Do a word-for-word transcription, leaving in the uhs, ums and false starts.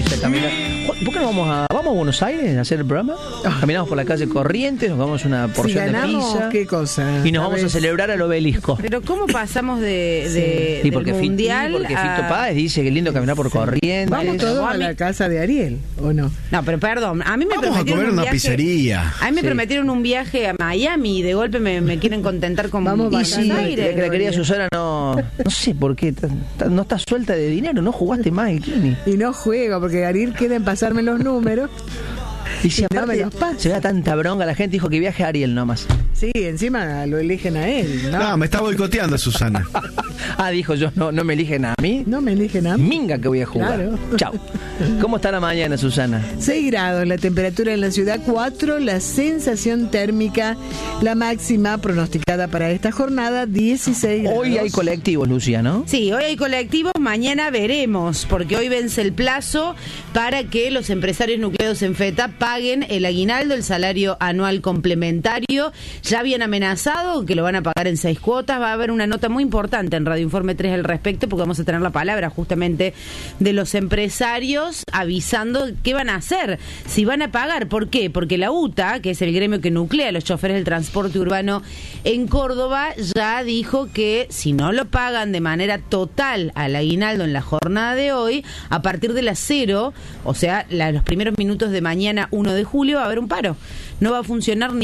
gusta caminar. ¿Por qué no vamos a, vamos a Buenos Aires a hacer el programa? Caminamos por la calle Corrientes, nos vamos una porción si ganamos, de pizza. ¿qué cosa? Y nos vamos a celebrar al obelisco. Pero ¿cómo pasamos de, de Sí, porque del Fito, mundial porque a... Fito Páez dice que es lindo caminar por Corrientes. Vamos todos a la casa de Ariel, ¿o no? No, pero perdón, a mí me Vamos a prometieron comer un una viaje, pizzería. A mí me Sí. prometieron un viaje a Miami y de golpe me, me quieren contentar con Vamos Buenos Y sí, Aires. la, la querida Susana no, no sé por qué, ta- ta- no está suelta de dinero, no jugaste más el Kini. Y no juego, porque Ariel queda en pasarme los números. Y si Y no aparte me los pasa. se da tanta bronca, la gente dijo que viaje a Ariel nomás. Sí, encima lo eligen a él, ¿no? No, me está boicoteando Susana. Ah, dijo yo, no, no me eligen a mí. No me eligen a mí. Minga que voy a jugar. Claro. Chao. ¿Cómo está la mañana, Susana? seis grados la temperatura en la ciudad, cuatro la sensación térmica, la máxima pronosticada para esta jornada, dieciséis grados. Hoy hay colectivos, Lucía, ¿no? Sí, hoy hay colectivos, mañana veremos, porque hoy vence el plazo para que los empresarios nucleados en FETA paguen el aguinaldo, el salario anual complementario. Ya habían amenazado que lo van a pagar en seis cuotas. Va a haber una nota muy importante en Radio Informe tres al respecto, porque vamos a tener la palabra justamente de los empresarios avisando qué van a hacer, si van a pagar. ¿Por qué? Porque la U T A, que es el gremio que nuclea a los choferes del transporte urbano en Córdoba, ya dijo que si no lo pagan de manera total al aguinaldo en la jornada de hoy, a partir de las cero, o sea, la, los primeros minutos de mañana uno de julio, va a haber un paro. No va a funcionar ni